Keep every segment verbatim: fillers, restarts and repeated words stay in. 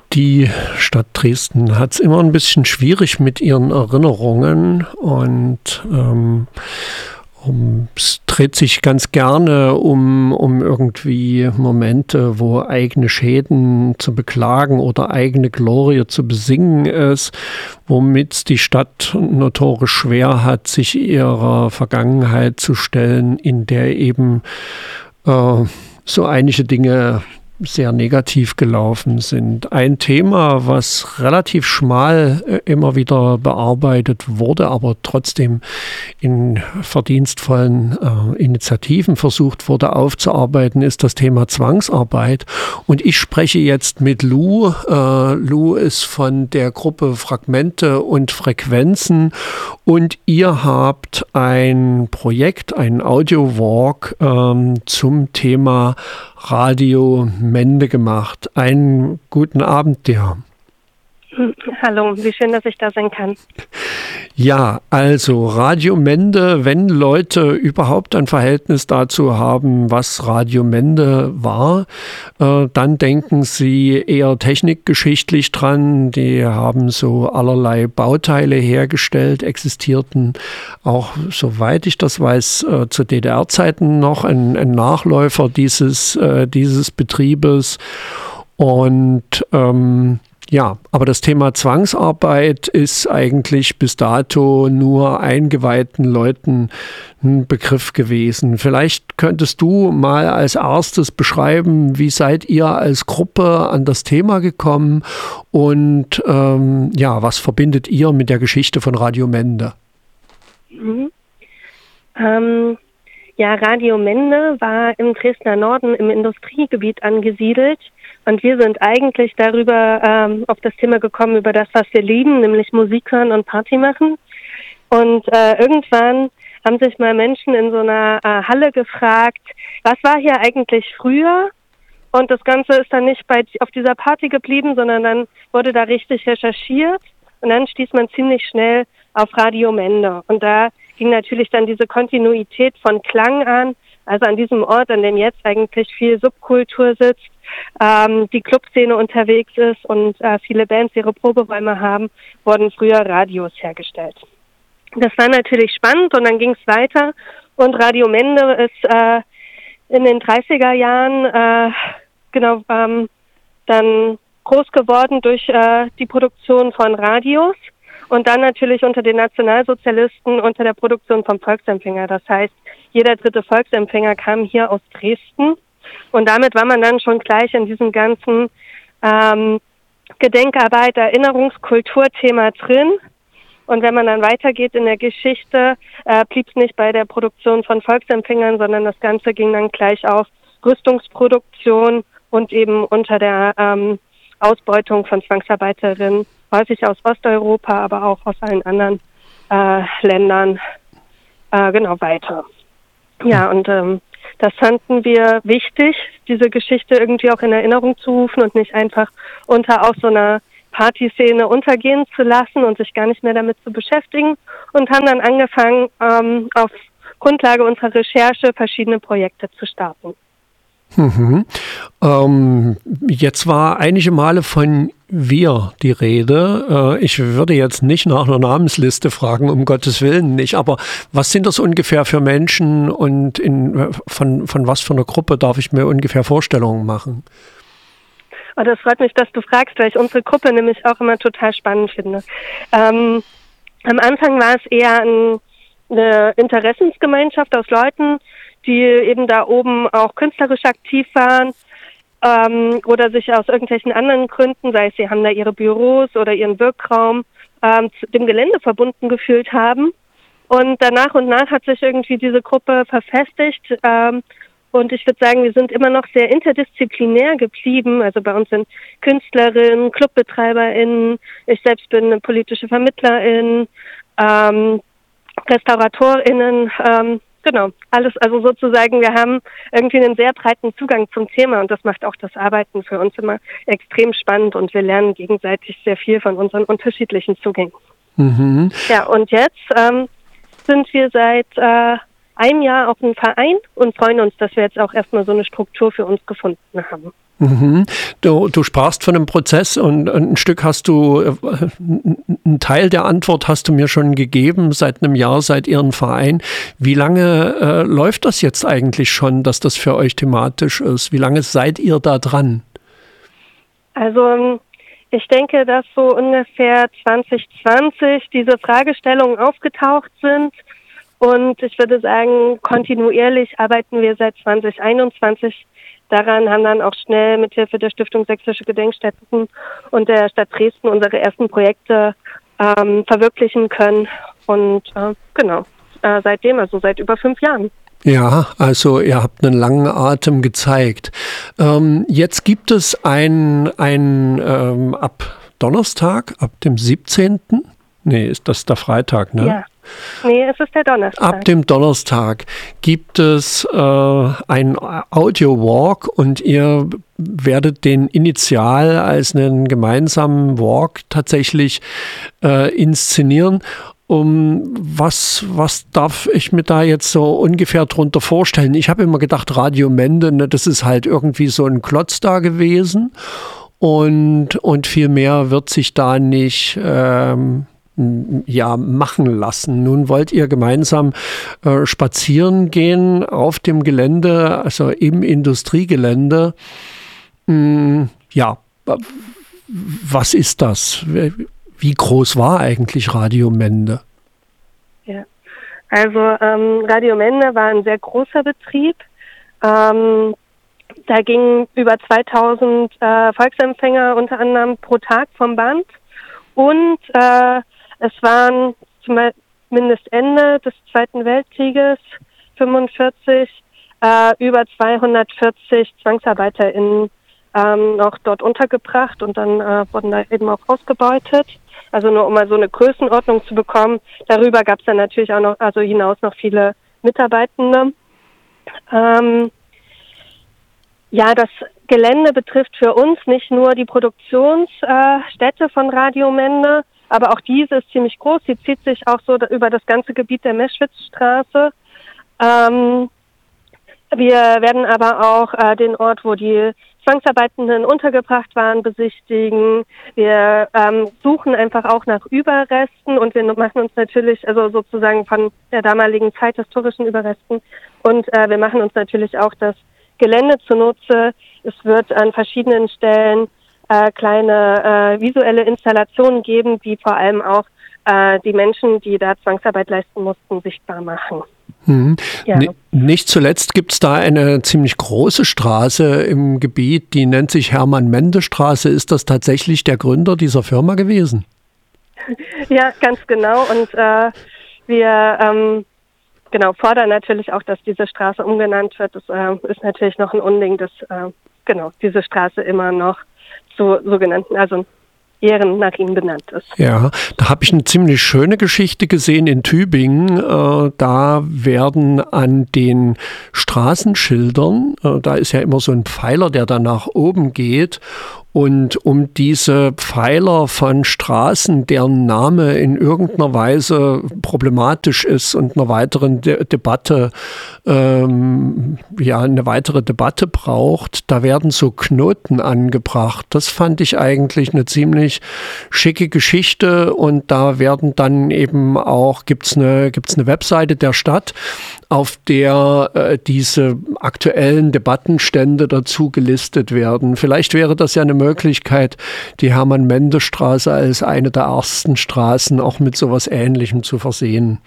Die Stadt Dresden hat es immer ein bisschen schwierig mit ihren Erinnerungen und ähm, um, es dreht sich ganz gerne um, um irgendwie Momente, wo eigene Schäden zu beklagen oder eigene Glorie zu besingen ist, womit die Stadt notorisch schwer hat, sich ihrer Vergangenheit zu stellen, in der eben äh, so einige Dinge sehr negativ gelaufen sind. Ein Thema, was relativ schmal äh, immer wieder bearbeitet wurde, aber trotzdem in verdienstvollen äh, Initiativen versucht wurde aufzuarbeiten, ist das Thema Zwangsarbeit. Und ich spreche jetzt mit Lou. Äh, Lou ist von der Gruppe Fragmente und Frequenzen und ihr habt ein Projekt, einen Audio-Walk ähm, zum Thema Radio Mende gemacht. Einen guten Abend dir. Hallo, wie schön, dass ich da sein kann. Ja, also Radio Mende, wenn Leute überhaupt ein Verhältnis dazu haben, was Radio Mende war, äh, dann denken sie eher technikgeschichtlich dran. Die haben so allerlei Bauteile hergestellt, existierten auch, soweit ich das weiß, äh, zu D D R-Zeiten noch ein, ein Nachläufer dieses, äh, dieses Betriebes. Und ähm, Ja, aber das Thema Zwangsarbeit ist eigentlich bis dato nur eingeweihten Leuten ein Begriff gewesen. Vielleicht könntest du mal als erstes beschreiben, wie seid ihr als Gruppe an das Thema gekommen und ähm, ja, was verbindet ihr mit der Geschichte von Radio Mende? Mhm. Ähm, ja, Radio Mende war im Dresdner Norden im Industriegebiet angesiedelt. Und wir sind eigentlich darüber ähm, auf das Thema gekommen, über das, was wir lieben, nämlich Musik hören und Party machen. Und äh, irgendwann haben sich mal Menschen in so einer äh, Halle gefragt, was war hier eigentlich früher? Und das Ganze ist dann nicht bei, auf dieser Party geblieben, sondern dann wurde da richtig recherchiert. Und dann stieß man ziemlich schnell auf Radio Mende. Und da ging natürlich dann diese Kontinuität von Klang an, also an diesem Ort, an dem jetzt eigentlich viel Subkultur sitzt, ähm, die Clubszene unterwegs ist und äh, viele Bands ihre Proberäume haben, wurden früher Radios hergestellt. Das war natürlich spannend und dann ging es weiter und Radio Mende ist äh, in den dreißiger Jahren äh, genau ähm, dann groß geworden durch äh, die Produktion von Radios und dann natürlich unter den Nationalsozialisten unter der Produktion vom Volksempfänger. Das heißt, jeder dritte Volksempfänger kam hier aus Dresden. Und damit war man dann schon gleich in diesem ganzen ähm, Gedenkarbeit, Erinnerungskulturthema drin. Und wenn man dann weitergeht in der Geschichte, äh, blieb es nicht bei der Produktion von Volksempfängern, sondern das Ganze ging dann gleich auf Rüstungsproduktion und eben unter der ähm, Ausbeutung von Zwangsarbeiterinnen, häufig aus Osteuropa, aber auch aus allen anderen äh, Ländern, äh, genau weiter. Ja, und ähm, das fanden wir wichtig, diese Geschichte irgendwie auch in Erinnerung zu rufen und nicht einfach unter auch so einer Partyszene untergehen zu lassen und sich gar nicht mehr damit zu beschäftigen und haben dann angefangen, ähm, auf Grundlage unserer Recherche verschiedene Projekte zu starten. Mhm. Ähm, jetzt war einige Male von wir die Rede. Äh, ich würde jetzt nicht nach einer Namensliste fragen, um Gottes Willen nicht, aber was sind das ungefähr für Menschen und in, von, von was für einer Gruppe darf ich mir ungefähr Vorstellungen machen? Oh, das freut mich, dass du fragst, weil ich unsere Gruppe nämlich auch immer total spannend finde. Ähm, am Anfang war es eher ein, eine Interessensgemeinschaft aus Leuten, die eben da oben auch künstlerisch aktiv waren ähm, oder sich aus irgendwelchen anderen Gründen, sei es sie haben da ihre Büros oder ihren Wirkraum, ähm, zu dem Gelände verbunden gefühlt haben. Und danach und nach hat sich irgendwie diese Gruppe verfestigt ähm, und ich würde sagen, wir sind immer noch sehr interdisziplinär geblieben. Also bei uns sind Künstlerinnen, ClubbetreiberInnen, ich selbst bin eine politische Vermittlerin, ähm, RestauratorInnen, ähm, genau, alles, also sozusagen, wir haben irgendwie einen sehr breiten Zugang zum Thema und das macht auch das Arbeiten für uns immer extrem spannend und wir lernen gegenseitig sehr viel von unseren unterschiedlichen Zugängen. Mhm. Ja, und jetzt ähm, sind wir seit äh, einem Jahr auch ein Verein und freuen uns, dass wir jetzt auch erstmal so eine Struktur für uns gefunden haben. Mhm. Du, du sprachst von einem Prozess und ein Stück hast du, äh, einen Teil der Antwort hast du mir schon gegeben. Seit einem Jahr seid ihr ein Verein. Wie lange äh, läuft das jetzt eigentlich schon, dass das für euch thematisch ist? Wie lange seid ihr da dran? Also ich denke, dass so ungefähr zwanzig zwanzig diese Fragestellungen aufgetaucht sind. Und ich würde sagen, kontinuierlich arbeiten wir seit zwanzig einundzwanzig daran, haben dann auch schnell mithilfe der Stiftung Sächsische Gedenkstätten und der Stadt Dresden unsere ersten Projekte ähm, verwirklichen können. Und äh, genau, äh, seitdem, also seit über fünf Jahren. Ja, also ihr habt einen langen Atem gezeigt. Ähm, jetzt gibt es ein, ein ähm, ab Donnerstag, ab dem siebzehnten Nee, ist das der Freitag, ne? Ja. Nee, es ist der Donnerstag. Ab dem Donnerstag gibt es äh, ein Audio-Walk und ihr werdet den initial als einen gemeinsamen Walk tatsächlich äh, inszenieren. Um was, was darf ich mir da jetzt so ungefähr drunter vorstellen? Ich habe immer gedacht, Radio Mende, ne, das ist halt irgendwie so ein Klotz da gewesen und, und viel mehr wird sich da nicht ähm, ja, machen lassen. Nun wollt ihr gemeinsam äh, spazieren gehen auf dem Gelände, also im Industriegelände. Hm, ja, was ist das? Wie groß war eigentlich Radio Mende? Ja, also ähm, Radio Mende war ein sehr großer Betrieb. Ähm, da gingen über zweitausend äh, Volksempfänger unter anderem pro Tag vom Band und äh, es waren zumindest Ende des Zweiten Weltkrieges, fünfundvierzig, äh, über zweihundertvierzig ZwangsarbeiterInnen ähm, noch dort untergebracht und dann äh, wurden da eben auch ausgebeutet. Also nur um mal so eine Größenordnung zu bekommen. Darüber gab es dann natürlich auch noch, also hinaus noch viele Mitarbeitende. Ähm, ja, das Gelände betrifft für uns nicht nur die Produktionsstätte äh, von Radio Mende, aber auch diese ist ziemlich groß. Sie zieht sich auch so über das ganze Gebiet der Meschwitzstraße. Ähm, wir werden aber auch äh, den Ort, wo die Zwangsarbeitenden untergebracht waren, besichtigen. Wir ähm, suchen einfach auch nach Überresten und wir machen uns natürlich, also sozusagen von der damaligen Zeit historischen Überresten und äh, wir machen uns natürlich auch das Gelände zunutze. Es wird an verschiedenen Stellen Äh, kleine äh, visuelle Installationen geben, die vor allem auch äh, die Menschen, die da Zwangsarbeit leisten mussten, sichtbar machen. Hm. Ja. N- nicht zuletzt gibt es da eine ziemlich große Straße im Gebiet, die nennt sich Hermann-Mende-Straße. Ist das tatsächlich der Gründer dieser Firma gewesen? Ja, ganz genau. Und äh, wir ähm, genau fordern natürlich auch, dass diese Straße umgenannt wird. Das äh, ist natürlich noch ein Unding, dass äh, genau diese Straße immer noch so sogenannten, also Ehren nach ihm benannt ist. Ja, da habe ich eine ziemlich schöne Geschichte gesehen in Tübingen. Äh, da werden an den Straßenschildern, äh, da ist ja immer so ein Pfeiler, der dann nach oben geht. Und um diese Pfeiler von Straßen, deren Name in irgendeiner Weise problematisch ist und einer weiteren De- Debatte, ähm, ja, eine weitere Debatte braucht, da werden so Knoten angebracht. Das fand ich eigentlich eine ziemlich schicke Geschichte und da werden dann eben auch, gibt's eine, gibt's eine Webseite der Stadt, auf der äh, diese aktuellen Debattenstände dazu gelistet werden. Vielleicht wäre das ja eine Möglichkeit, die Hermann-Mende-Straße als eine der ersten Straßen auch mit sowas Ähnlichem zu versehen.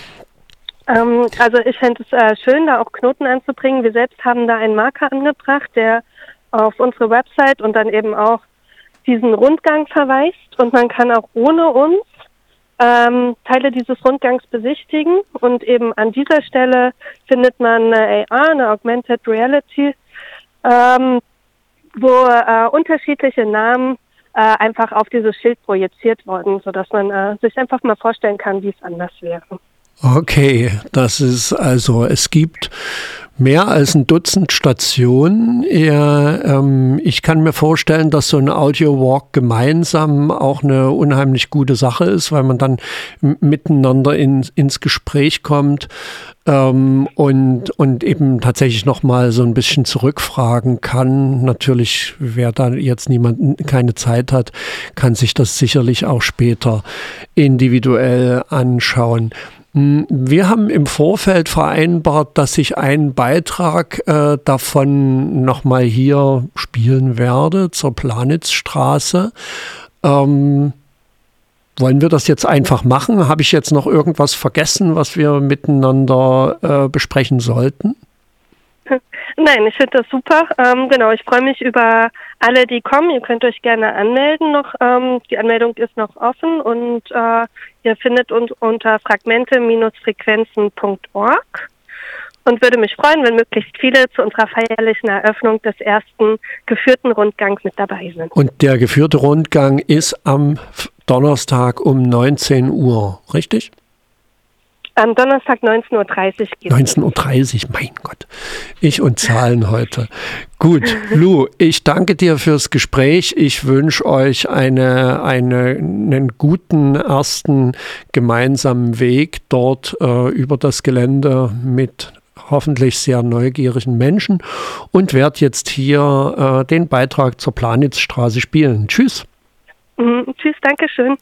Ähm, also ich fände es äh, schön, da auch Knoten anzubringen. Wir selbst haben da einen Marker angebracht, der auf unsere Website und dann eben auch diesen Rundgang verweist und man kann auch ohne uns Ähm, Teile dieses Rundgangs besichtigen und eben an dieser Stelle findet man eine A R, eine Augmented Reality, ähm, wo äh, unterschiedliche Namen äh, einfach auf dieses Schild projiziert wurden, sodass man äh, sich einfach mal vorstellen kann, wie es anders wäre. Okay, das ist also, es gibt Mehr als ein Dutzend Stationen. Ja, ähm, ich kann mir vorstellen, dass so ein Audio-Walk gemeinsam auch eine unheimlich gute Sache ist, weil man dann m- miteinander in, ins Gespräch kommt ähm, und, und eben tatsächlich nochmal so ein bisschen zurückfragen kann. Natürlich, wer da jetzt niemand keine Zeit hat, kann sich das sicherlich auch später individuell anschauen. Wir haben im Vorfeld vereinbart, dass ich einen Beitrag äh, davon nochmal hier spielen werde zur Planitzstraße. Ähm, wollen wir das jetzt einfach machen? Habe ich jetzt noch irgendwas vergessen, was wir miteinander äh, besprechen sollten? Nein, ich finde das super. Ähm, genau, ich freue mich über alle, die kommen. Ihr könnt euch gerne anmelden noch. Ähm, die Anmeldung ist noch offen und äh, ihr findet uns unter fragmente Frequenzen Punkt org und würde mich freuen, wenn möglichst viele zu unserer feierlichen Eröffnung des ersten geführten Rundgangs mit dabei sind. Und der geführte Rundgang ist am Donnerstag um neunzehn Uhr, richtig? Am Donnerstag neunzehn Uhr dreißig geht neunzehn Uhr dreißig, mein Gott. Ich und Zahlen heute. Gut, Lu, ich danke dir fürs Gespräch. Ich wünsche euch eine, eine, einen guten ersten gemeinsamen Weg dort äh, über das Gelände mit hoffentlich sehr neugierigen Menschen und werde jetzt hier äh, den Beitrag zur Planitzstraße spielen. Tschüss. Mhm, tschüss, danke schön.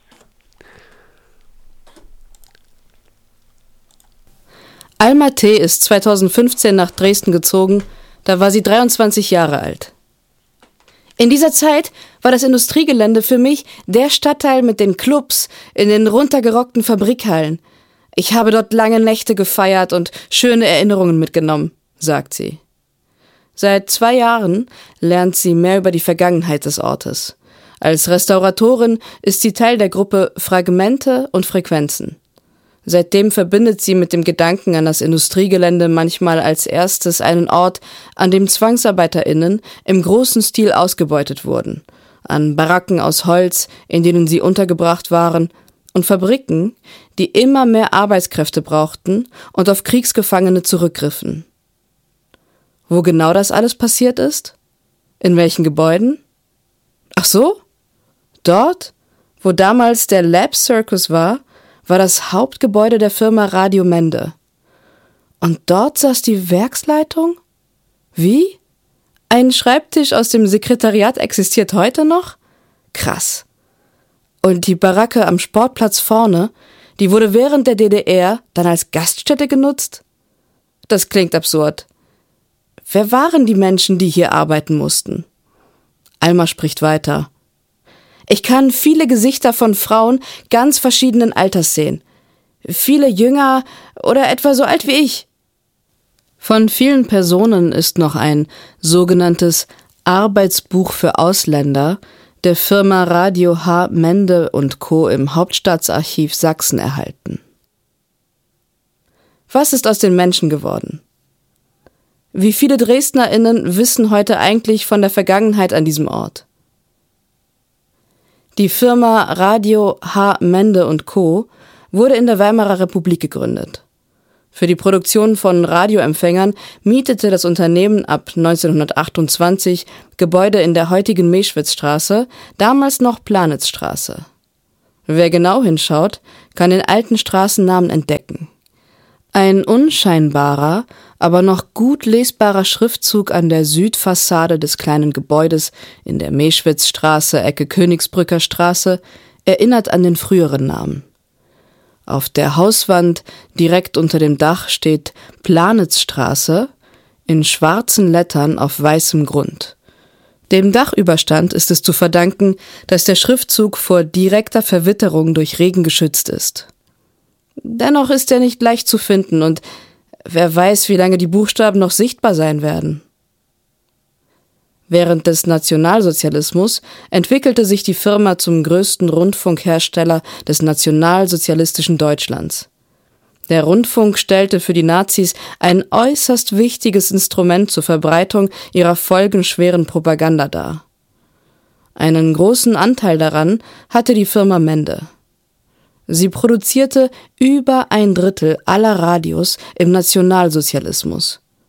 Alma T. ist zweitausendfünfzehn nach Dresden gezogen, da war sie dreiundzwanzig Jahre alt. In dieser Zeit war das Industriegelände für mich der Stadtteil mit den Clubs in den runtergerockten Fabrikhallen. Ich habe dort lange Nächte gefeiert und schöne Erinnerungen mitgenommen, sagt sie. Seit zwei Jahren lernt sie mehr über die Vergangenheit des Ortes. Als Restauratorin ist sie Teil der Gruppe Fragmente und Frequenzen. Seitdem verbindet sie mit dem Gedanken an das Industriegelände manchmal als erstes einen Ort, an dem ZwangsarbeiterInnen im großen Stil ausgebeutet wurden, an Baracken aus Holz, in denen sie untergebracht waren, und Fabriken, die immer mehr Arbeitskräfte brauchten und auf Kriegsgefangene zurückgriffen. Wo genau das alles passiert ist? In welchen Gebäuden? Ach so? Dort, wo damals der Lab Circus war, war das Hauptgebäude der Firma Radio Mende. Und dort saß die Werksleitung? Wie? Ein Schreibtisch aus dem Sekretariat existiert heute noch? Krass. Und die Baracke am Sportplatz vorne, die wurde während der D D R dann als Gaststätte genutzt? Das klingt absurd. Wer waren die Menschen, die hier arbeiten mussten? Alma spricht weiter. Ich kann viele Gesichter von Frauen ganz verschiedenen Alters sehen. Viele jünger oder etwa so alt wie ich. Von vielen Personen ist noch ein sogenanntes Arbeitsbuch für Ausländer der Firma Radio H. Mende und Co. im Hauptstaatsarchiv Sachsen erhalten. Was ist aus den Menschen geworden? Wie viele DresdnerInnen wissen heute eigentlich von der Vergangenheit an diesem Ort? Die Firma Radio H. Mende und Co. wurde in der Weimarer Republik gegründet. Für die Produktion von Radioempfängern mietete das Unternehmen ab neunzehnhundertachtundzwanzig Gebäude in der heutigen Meschwitzstraße, damals noch Planitzstraße. Wer genau hinschaut, kann den alten Straßennamen entdecken. Ein unscheinbarer, aber noch gut lesbarer Schriftzug an der Südfassade des kleinen Gebäudes in der Meschwitzstraße, Ecke Königsbrücker Straße, erinnert an den früheren Namen. Auf der Hauswand direkt unter dem Dach steht Planitzstraße in schwarzen Lettern auf weißem Grund. Dem Dachüberstand ist es zu verdanken, dass der Schriftzug vor direkter Verwitterung durch Regen geschützt ist. Dennoch ist er nicht leicht zu finden und wer weiß, wie lange die Buchstaben noch sichtbar sein werden. Während des Nationalsozialismus entwickelte sich die Firma zum größten Rundfunkhersteller des nationalsozialistischen Deutschlands. Der Rundfunk stellte für die Nazis ein äußerst wichtiges Instrument zur Verbreitung ihrer folgenschweren Propaganda dar. Einen großen Anteil daran hatte die Firma Mende. Sie produzierte über ein Drittel aller Radios im Nationalsozialismus.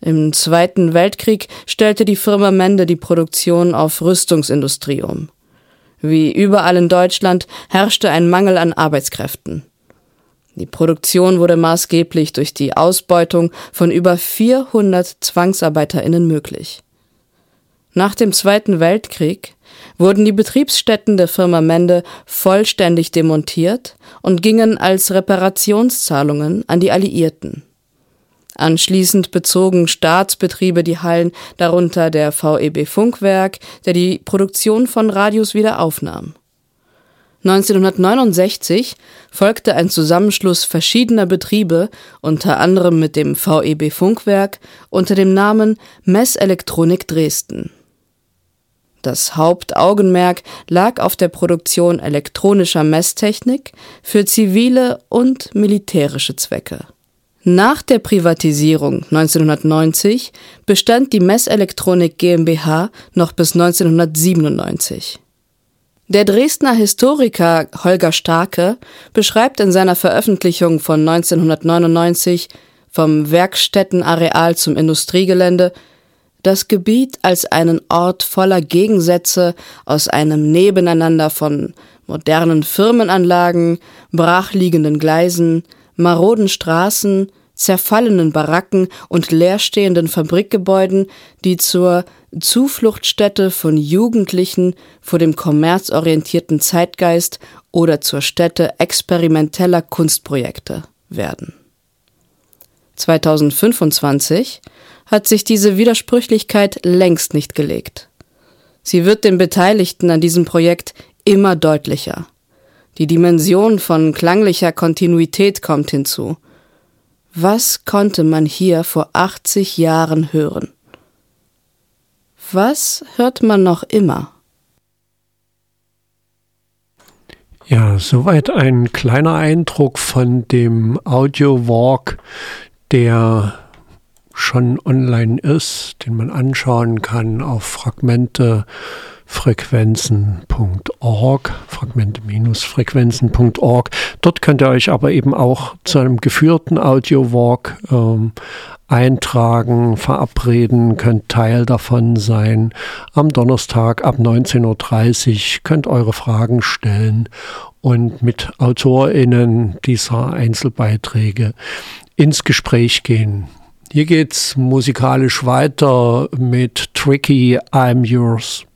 Im Zweiten Weltkrieg stellte die Firma Mende die Produktion auf Rüstungsindustrie um. Wie überall in Deutschland herrschte ein Mangel an Arbeitskräften. Die Produktion wurde maßgeblich durch die Ausbeutung von über vierhundert ZwangsarbeiterInnen möglich. Nach dem Zweiten Weltkrieg wurden die Betriebsstätten der Firma Mende vollständig demontiert und gingen als Reparationszahlungen an die Alliierten. Anschließend bezogen Staatsbetriebe die Hallen, darunter der V E B Funkwerk, der die Produktion von Radios wieder aufnahm. neunzehnhundertneunundsechzig folgte ein Zusammenschluss verschiedener Betriebe, unter anderem mit dem V E B Funkwerk, unter dem Namen Messelektronik Dresden. Das Hauptaugenmerk lag auf der Produktion elektronischer Messtechnik für zivile und militärische Zwecke. Nach der Privatisierung neunzehnhundertneunzig bestand die Messelektronik GmbH noch bis neunzehnhundertsiebenundneunzig. Der Dresdner Historiker Holger Starke beschreibt in seiner Veröffentlichung von neunzehnhundertneunundneunzig Vom Werkstättenareal zum Industriegelände das Gebiet als einen Ort voller Gegensätze aus einem Nebeneinander von modernen Firmenanlagen, brachliegenden Gleisen, maroden Straßen, zerfallenen Baracken und leerstehenden Fabrikgebäuden, die zur Zufluchtsstätte von Jugendlichen vor dem kommerzorientierten Zeitgeist oder zur Stätte experimenteller Kunstprojekte werden. zweitausendfünfundzwanzig hat sich diese Widersprüchlichkeit längst nicht gelegt. Sie wird den Beteiligten an diesem Projekt immer deutlicher. Die Dimension von klanglicher Kontinuität kommt hinzu. Was konnte man hier vor achtzig Jahren hören? Was hört man noch immer? Ja, soweit ein kleiner Eindruck von dem Audio-Walk, der schon online ist, den man anschauen kann auf fragmente frequenzen punkt org, fragmente-frequenzen punkt org. Dort könnt ihr euch aber eben auch zu einem geführten Audio-Walk ähm, eintragen, verabreden, könnt Teil davon sein. Am Donnerstag ab neunzehn Uhr dreißig könnt eure Fragen stellen und mit AutorInnen dieser Einzelbeiträge ins Gespräch gehen. Hier geht's musikalisch weiter mit Tricky I'm Yours.